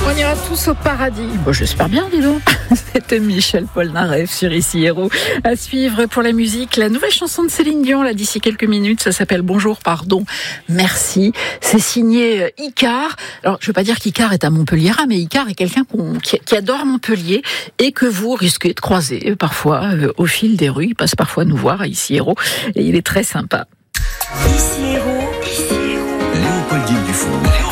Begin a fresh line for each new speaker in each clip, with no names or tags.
On ira tous au paradis. Bon, j'espère bien, dis donc. C'était Michel Polnareff sur Ici Héros. À suivre pour la musique, la nouvelle chanson de Céline Dion, là, d'ici quelques minutes. Ça s'appelle Bonjour, pardon, merci. C'est signé Icar. Alors, je veux pas dire qu'Icar est un Montpelliérain, mais Icar est quelqu'un qui adore Montpellier et que vous risquez de croiser parfois au fil des rues. Il passe parfois nous voir à Ici Héros et il est très sympa.
Ici Héros.
Léopoldine Dufour.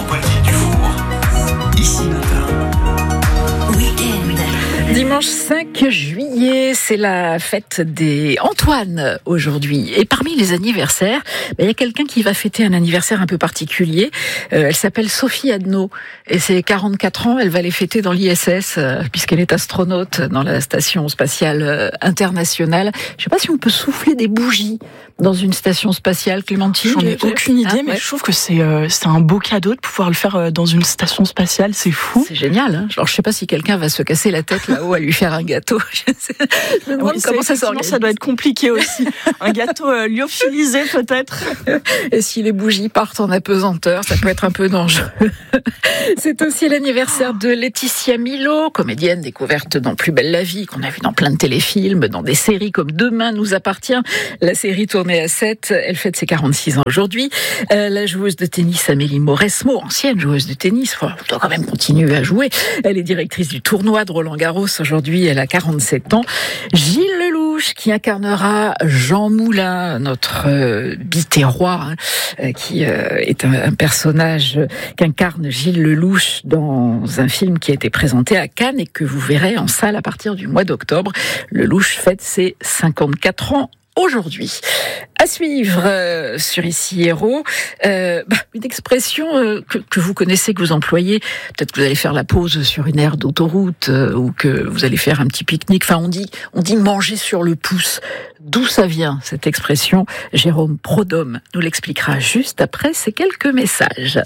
Ici Matin.
Week-end.
Dimanche 5 juillet, c'est la fête des Antoine aujourd'hui. Et parmi les anniversaires, il y a quelqu'un qui va fêter un anniversaire un peu particulier. Elle s'appelle Sophie Adno et c'est 44 ans. Elle va les fêter dans l'ISS puisqu'elle est astronaute dans la station spatiale internationale. Je ne sais pas si on peut souffler des bougies dans une station spatiale, Clémentine.
J'en ai aucune idée, mais je trouve que c'est un beau cadeau de pouvoir le faire dans une station spatiale. C'est fou.
C'est génial. Hein. Alors je sais pas si quelqu'un va se casser la tête là-haut à lui faire un gâteau. Je me demande comment ça s'organise.
Ça doit être compliqué aussi. Un gâteau lyophilisé peut-être.
Et si les bougies partent en apesanteur, ça peut être un peu dangereux. C'est aussi l'anniversaire de Laetitia Milo, comédienne découverte dans Plus belle la vie, qu'on a vu dans plein de téléfilms, dans des séries comme Demain nous appartient. La série tournée à 7, elle fête ses 46 ans aujourd'hui. La joueuse de tennis Amélie Mauresmo, ancienne joueuse de tennis, on doit quand même continuer à jouer. Elle est directrice du tournoi de Roland-Garros. Aujourd'hui, elle a 47 ans. Gilles Lelouch, qui incarnera Jean Moulin, notre bitérois, qui est un personnage qu'incarne Gilles Lelouch dans un film qui a été présenté à Cannes et que vous verrez en salle à partir du mois d'octobre. Lelouch fête ses 54 ans aujourd'hui. À suivre sur Ici Héros, une expression que vous connaissez, que vous employez. Peut-être que vous allez faire la pause sur une aire d'autoroute ou que vous allez faire un petit pique-nique. Enfin, on dit manger sur le pouce. D'où ça vient, cette expression? Jérôme Prodhomme nous l'expliquera juste après ces quelques messages.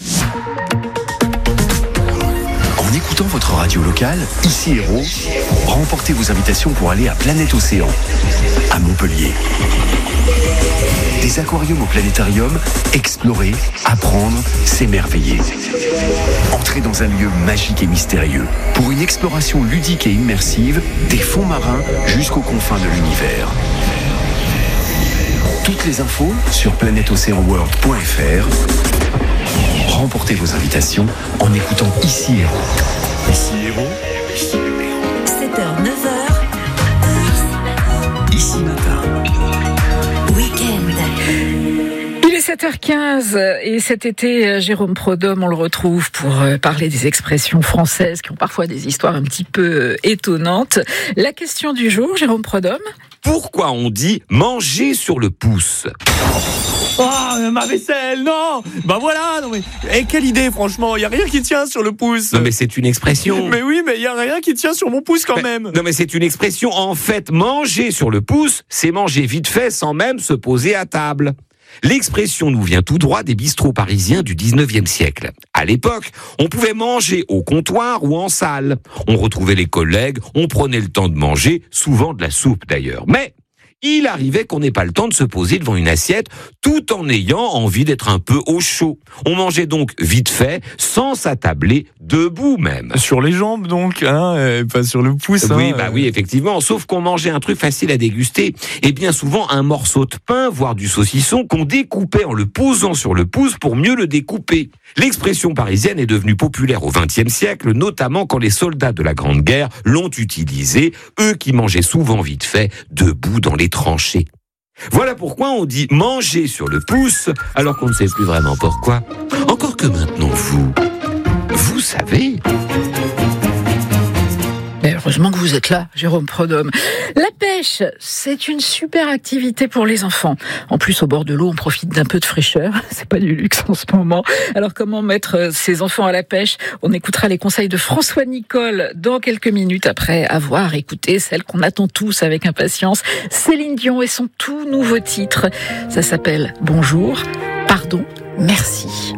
En écoutant votre radio locale, Ici Héros, remportez vos invitations pour aller à Planète Océan, à Montpellier. Des aquariums au planétarium, explorer, apprendre, s'émerveiller. Entrez dans un lieu magique et mystérieux pour une exploration ludique et immersive des fonds marins jusqu'aux confins de l'univers. Toutes les infos sur planetoceanworld.fr. Remportez vos invitations en écoutant Ici Héros. Ici Héros.
7h, 9h.
Ici Matin.
Week-end.
Il est 7h15 et cet été, Jérôme Prodhomme, on le retrouve pour parler des expressions françaises qui ont parfois des histoires un petit peu étonnantes. La question du jour, Jérôme Prodhomme.
Pourquoi on dit manger sur le pouce?
Oh, ma vaisselle, non! Bah voilà, non mais... quelle idée, franchement, y a rien qui tient sur le pouce.
Non mais c'est une expression.
Mais oui, mais y a rien qui tient sur mon pouce quand même.
Non mais c'est une expression. En fait, manger sur le pouce, c'est manger vite fait sans même se poser à table. L'expression nous vient tout droit des bistrots parisiens du 19e siècle. À l'époque, on pouvait manger au comptoir ou en salle. On retrouvait les collègues, on prenait le temps de manger, souvent de la soupe d'ailleurs. Mais il arrivait qu'on n'ait pas le temps de se poser devant une assiette tout en ayant envie d'être un peu au chaud. On mangeait donc vite fait, sans s'attabler, debout même.
Sur les jambes donc, pas sur le pouce.
Oui, oui, effectivement. Sauf qu'on mangeait un truc facile à déguster. Et bien souvent un morceau de pain, voire du saucisson, qu'on découpait en le posant sur le pouce pour mieux le découper. L'expression parisienne est devenue populaire au XXe siècle, notamment quand les soldats de la Grande Guerre l'ont utilisée, eux qui mangeaient souvent vite fait, debout dans les tranchées. Voilà pourquoi on dit manger sur le pouce, alors qu'on ne sait plus vraiment pourquoi. Encore que maintenant, vous savez.
Mais heureusement que vous êtes là, Jérôme Prodhomme. La pêche, c'est une super activité pour les enfants. En plus, au bord de l'eau, on profite d'un peu de fraîcheur. C'est pas du luxe en ce moment. Alors, comment mettre ses enfants à la pêche? On écoutera les conseils de François Nicole dans quelques minutes après avoir écouté celle qu'on attend tous avec impatience, Céline Dion et son tout nouveau titre. Ça s'appelle Bonjour, pardon, merci.